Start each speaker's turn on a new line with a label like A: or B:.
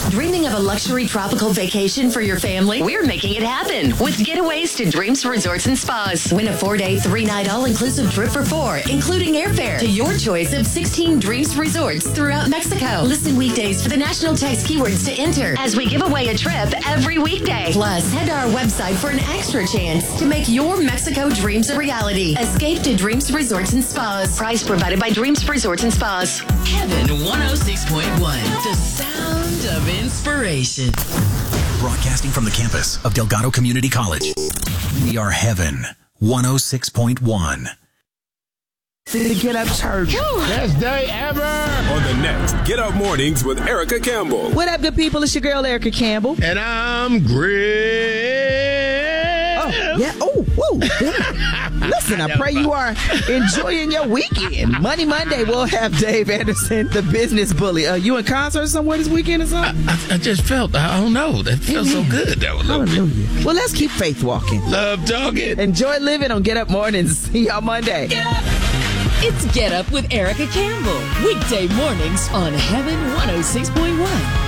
A: Dreaming of a luxury tropical vacation for your family? We're making it happen with Getaways to Dreams Resorts and Spas. Win a 4-day, 3-night all-inclusive trip for 4, including airfare to your choice of 16 Dreams Resorts throughout Mexico. Listen weekdays for the national text keywords to enter as we give away a trip every weekday. Plus, head to our website for an extra chance to make your Mexico dreams a reality. Escape to Dreams Resorts and Spas. Prize provided by Dreams Resorts and Spas.
B: Heaven 106.1, the sound of inspiration.
C: Broadcasting from the campus of Delgado Community College. We are Heaven 106.1.
D: The Get Up Church. Best day ever.
E: On the next Get Up Mornings with Erica Campbell.
F: What up, good people? It's your girl, Erica Campbell.
D: And I'm Greg.
F: Oh, yeah. Oh, whoa. Listen, I pray you are enjoying your weekend. Monday, we'll have Dave Anderson, the business bully. You in concert somewhere this weekend or something?
D: I just felt, I don't know. That felt so good. That was
F: Hallelujah. Well, let's keep faith walking.
D: Love talking.
F: Enjoy living on Get Up Mornings. See y'all Monday.
B: Get up. It's Get Up with Erica Campbell. Weekday mornings on Heaven 106.1.